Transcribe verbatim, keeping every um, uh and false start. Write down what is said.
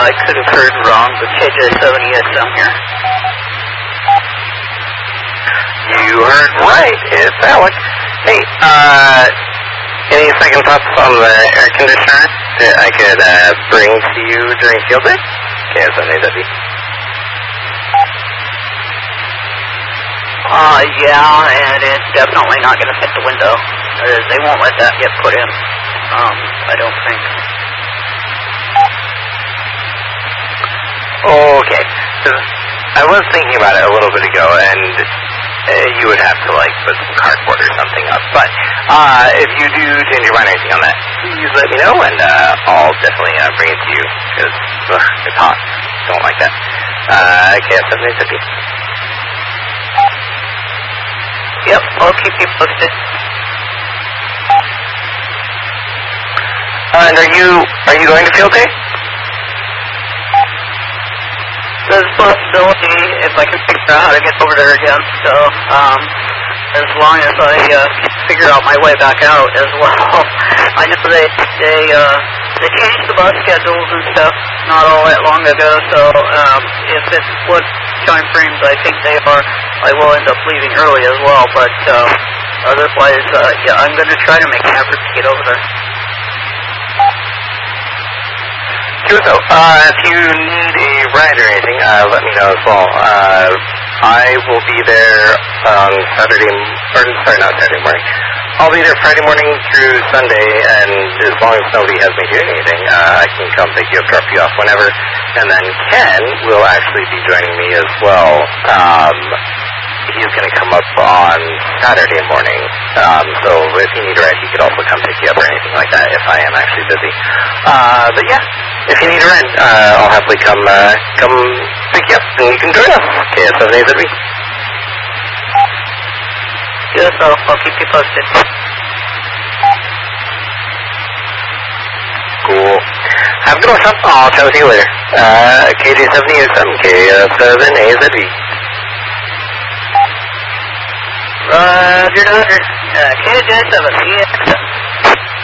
I could have heard wrong, but K J seven E S M here. You heard right. It's Alex. Hey, uh, any second thoughts on the air conditioner that I could uh, bring to you during field day? K S seven A Z B. Uh, yeah, and it's definitely not going to fit the window. Uh, they won't let that get put in, um, I don't think. Okay. I was thinking about it a little bit ago, and uh, you would have to, like, put some cardboard or something up. But uh, if you do change your mind or anything on that, please let me know, and uh, I'll definitely uh, bring it to you, because it's hot. Don't like that. Uh, K S seven A Z B. Yep, I'll keep you posted. Uh, and are you are you going to field day? There's a possibility if I can figure out how to get over there again. So, um, as long as I uh, figure out my way back out as well. I know they they uh, they changed the bus schedules and stuff not all that long ago. So, um, if it's what time frames I think they are, I will end up leaving early as well. But uh, otherwise, uh, yeah, I'm going to try to make an effort to get over there. Sure, so, uh, if you need a ride or anything, uh, let me know as well. Uh, I will be there on Saturday, or sorry, not Saturday morning. I'll be there Friday morning through Sunday, and as long as nobody has me doing anything, uh, I can come pick you up, drop you off whenever. And then Ken will actually be joining me as well. Um, he's going to come up on Saturday morning. Um, so if you need a ride, he could also come pick you up or anything like that if I am actually busy. Uh, but yeah, if you need a ride, uh, I'll happily come, uh, come pick you up and you can join us. K S seven A Z B. Yes, I'll, I'll keep you posted. Cool. Have a good one, son. I'll chat with you later. Uh, K J seven E S M, K S seven A Z B. Roger, Roger. Uh, K J seven E S M.